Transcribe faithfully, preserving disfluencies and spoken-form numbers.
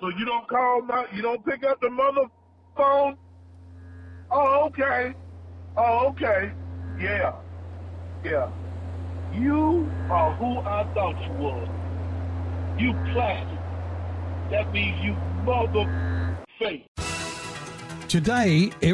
So you don't call my, you don't pick up the mother phone? Oh, okay. Oh, okay. Yeah. Yeah. You are who I thought you was. You plastic. That means you mother fake. Today,